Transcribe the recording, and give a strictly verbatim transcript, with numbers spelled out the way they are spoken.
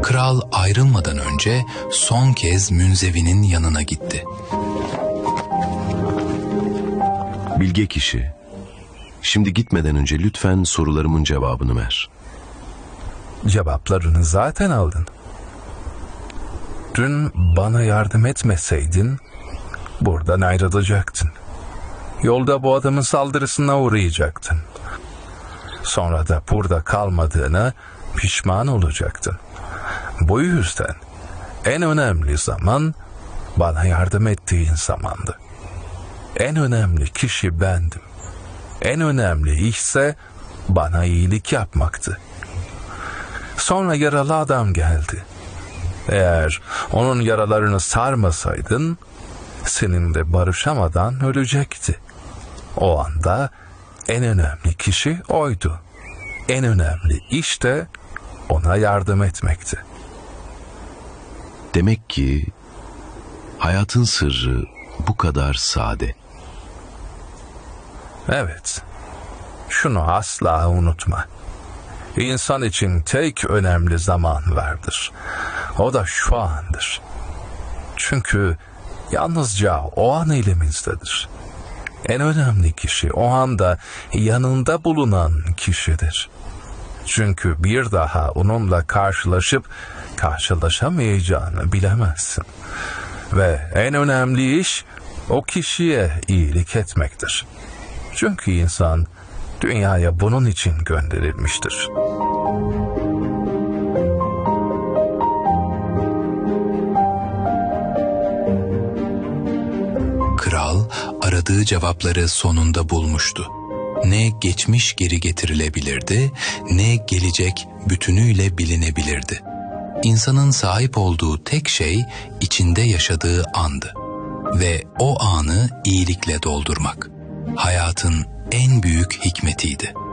Kral ayrılmadan önce son kez Münzevi'nin yanına gitti. Bilge kişi, şimdi gitmeden önce lütfen sorularımın cevabını ver. Cevaplarını zaten aldın. Dün bana yardım etmeseydin buradan ayrılacaktın. Yolda bu adamın saldırısına uğrayacaktın. Sonra da burada kalmadığına pişman olacaktın. Bu yüzden en önemli zaman bana yardım ettiğin zamandı. En önemli kişi bendim. En önemli işse bana iyilik yapmaktı. Sonra yaralı adam geldi. Eğer onun yaralarını sarmasaydın, seninle barışamadan ölecekti. O anda en önemli kişi oydu. En önemli iş de ona yardım etmekti. Demek ki hayatın sırrı bu kadar sade. Evet. Şunu asla unutma. İnsan için tek önemli zaman vardır. O da şu andır. Çünkü yalnızca o an elimizdedir. En önemli kişi o anda yanında bulunan kişidir. Çünkü bir daha onunla karşılaşıp karşılaşamayacağını bilemezsin. Ve en önemli iş o kişiye iyilik etmektir. Çünkü insan dünyaya bunun için gönderilmiştir. Kral aradığı cevapları sonunda bulmuştu. Ne geçmiş geri getirilebilirdi, ne gelecek bütünüyle bilinebilirdi. İnsanın sahip olduğu tek şey içinde yaşadığı andı. Ve o anı iyilikle doldurmak hayatın en büyük hikmetiydi.